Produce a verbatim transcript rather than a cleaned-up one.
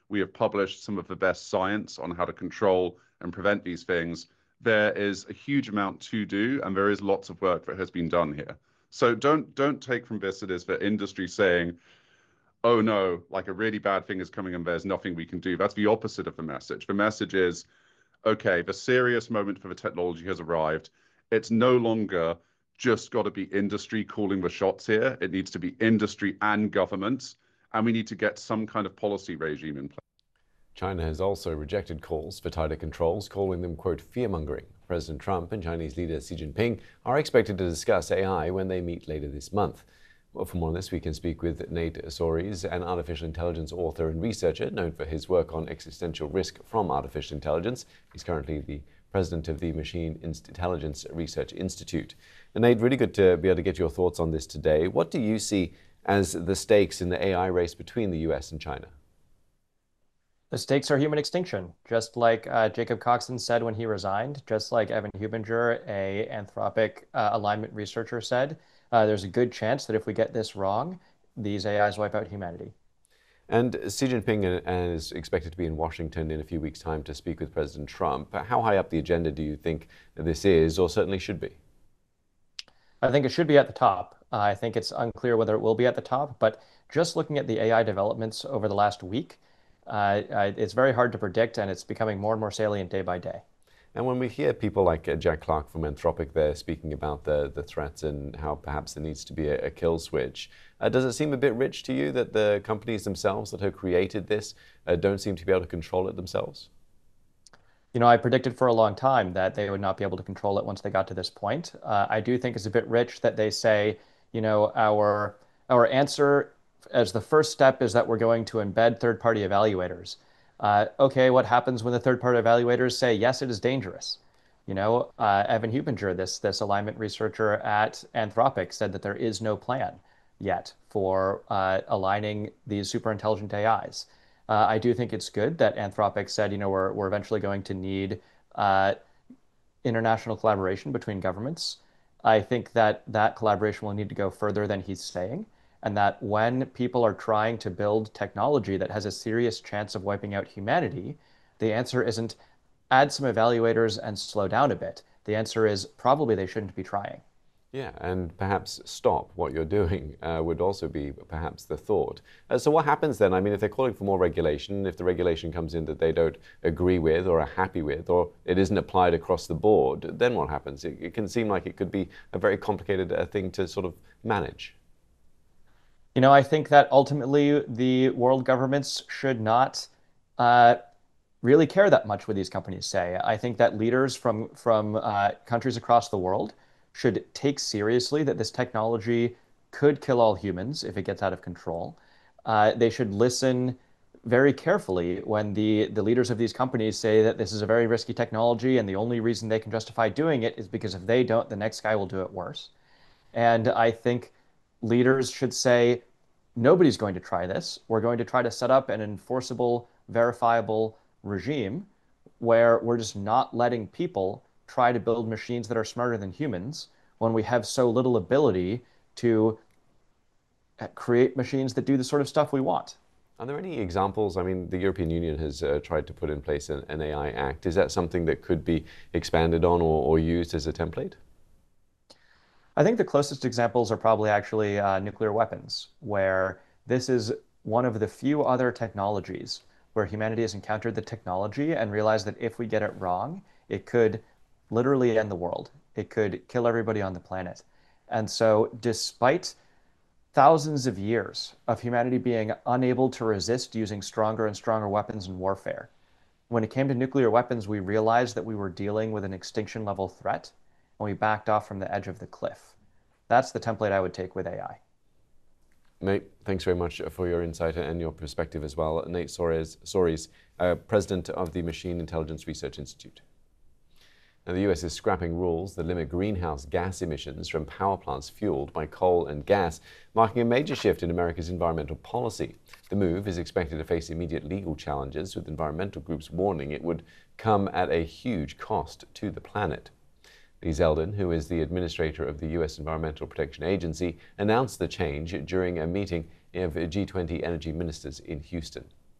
We have published some of the best science on how to control and prevent these things. There is a huge amount to do, and there is lots of work that has been done here. So don't don't take from this it is the industry saying, oh no, like a really bad thing is coming and there's nothing we can do. That's the opposite of the message. The message is, okay, the serious moment for the technology has arrived. It's no longer just got to be industry calling the shots here. It needs to be industry and government, and we need to get some kind of policy regime in place. China has also rejected calls for tighter controls, calling them, quote, fear-mongering. President Trump and Chinese leader Xi Jinping are expected to discuss A I when they meet later this month. Well, for more on this, we can speak with Nate Soares, an artificial intelligence author and researcher known for his work on existential risk from artificial intelligence. He's currently the president of the Machine Intelligence Research Institute. And Nate, really good to be able to get your thoughts on this today. What do you see as the stakes in the A I race between the U S and China? The stakes are human extinction, just like uh, Jacob Coxon said when he resigned, just like Evan Hubinger, a Anthropic uh, alignment researcher, said. Uh, there's a good chance that if we get this wrong, these A Is wipe out humanity. And Xi Jinping is expected to be in Washington in a few weeks' time to speak with President Trump. How high up the agenda do you think this is, or certainly should be? I think it should be at the top. Uh, I think it's unclear whether it will be at the top, but just looking at the A I developments over the last week, uh, it's very hard to predict, and it's becoming more and more salient day by day. And when we hear people like uh, Jack Clark from Anthropic there speaking about the, the threats and how perhaps there needs to be a, a kill switch, uh, does it seem a bit rich to you that the companies themselves that have created this uh, don't seem to be able to control it themselves? You know, I predicted for a long time that they would not be able to control it once they got to this point. Uh, I do think it's a bit rich that they say, you know, our, our answer as the first step is that we're going to embed third-party evaluators. Uh, okay, what happens when the third-party evaluators say, yes, it is dangerous? You know, uh, Evan Hubinger, this, this alignment researcher at Anthropic, said that there is no plan yet for uh, aligning these super intelligent A Is. Uh, I do think it's good that Anthropic said, you know, we're, we're eventually going to need uh, international collaboration between governments. I think that that collaboration will need to go further than he's saying, and that when people are trying to build technology that has a serious chance of wiping out humanity, the answer isn't add some evaluators and slow down a bit. The answer is probably they shouldn't be trying. Yeah, and perhaps stop what you're doing uh, would also be perhaps the thought. Uh, so what happens then? I mean, if they're calling for more regulation, if the regulation comes in that they don't agree with or are happy with, or it isn't applied across the board, then what happens? It, it can seem like it could be a very complicated uh, thing to sort of manage. You know, I think that ultimately the world governments should not uh, really care that much what these companies say. I think that leaders from, from uh, countries across the world should take seriously that this technology could kill all humans if it gets out of control. Uh, they should listen very carefully when the, the leaders of these companies say that this is a very risky technology and the only reason they can justify doing it is because if they don't, the next guy will do it worse. And I think leaders should say, nobody's going to try this. We're going to try to set up an enforceable, verifiable regime where we're just not letting people try to build machines that are smarter than humans when we have so little ability to create machines that do the sort of stuff we want. Are there any examples? I mean, the European Union has uh, tried to put in place an, an A I Act. Is that something that could be expanded on or, or used as a template? I think the closest examples are probably actually uh, nuclear weapons, where this is one of the few other technologies where humanity has encountered the technology and realized that if we get it wrong, it could literally end the world. It could kill everybody on the planet. And so despite thousands of years of humanity being unable to resist using stronger and stronger weapons in warfare, when it came to nuclear weapons, we realized that we were dealing with an extinction level threat, and we backed off from the edge of the cliff. That's the template I would take with A I. Nate, thanks very much for your insight and your perspective as well. Nate Soares, Soares uh, president of the Machine Intelligence Research Institute. Now, the U S is scrapping rules that limit greenhouse gas emissions from power plants fueled by coal and gas, marking a major shift in America's environmental policy. The move is expected to face immediate legal challenges, with environmental groups warning it would come at a huge cost to the planet. Lee Zeldin, who is the administrator of the U S Environmental Protection Agency, announced the change during a meeting of G twenty energy ministers in Houston.